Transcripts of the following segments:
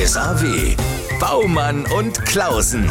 SAW. Baumann und Klausen.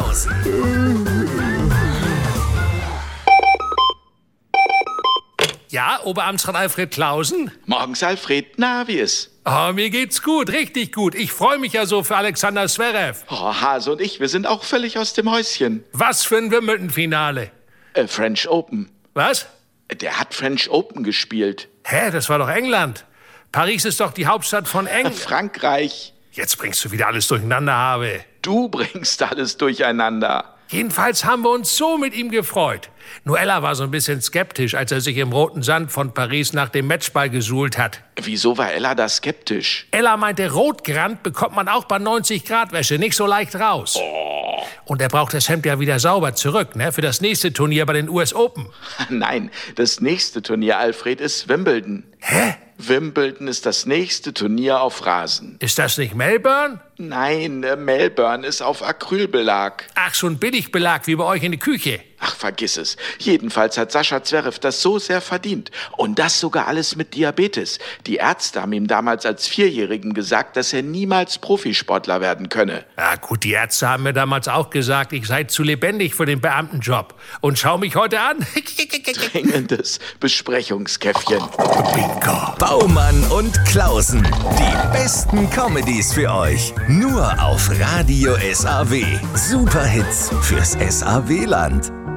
Ja, Oberamtsrat Alfred Klausen? Morgens, Alfred. Na, wie ist? Oh, mir geht's gut, richtig gut. Ich freue mich ja so für Alexander Zverev. Oh, Hase und ich, wir sind auch völlig aus dem Häuschen. Was für ein Wimbledon-Finale. French Open. Was? Der hat French Open gespielt. Hä, das war doch England. Paris ist doch die Hauptstadt von England. Frankreich. Jetzt bringst du wieder alles durcheinander, Habe. Du bringst alles durcheinander. Jedenfalls haben wir uns so mit ihm gefreut. Nur Ella war so ein bisschen skeptisch, als er sich im roten Sand von Paris nach dem Matchball gesuhlt hat. Wieso war Ella da skeptisch? Ella meinte, Rotgrand bekommt man auch bei 90 Grad Wäsche nicht so leicht raus. Oh. Und er braucht das Hemd ja wieder sauber zurück, ne? Für das nächste Turnier bei den US Open. Nein, das nächste Turnier, Alfred, ist Wimbledon. Hä? Wimbledon ist das nächste Turnier auf Rasen. Ist das nicht Melbourne? Nein, Melbourne ist auf Acrylbelag. Ach, so ein Billigbelag wie bei euch in der Küche. Ach, vergiss es. Jedenfalls hat Sascha Zverev das so sehr verdient. Und das sogar alles mit Diabetes. Die Ärzte haben ihm damals als Vierjährigen gesagt, dass er niemals Profisportler werden könne. Ja gut, die Ärzte haben mir damals auch gesagt, ich sei zu lebendig für den Beamtenjob. Und schau mich heute an. Dringendes Besprechungskäffchen. Bingo. Baumann und Klausen. Die besten Comedies für euch. Nur auf Radio SAW. Superhits fürs SAW-Land.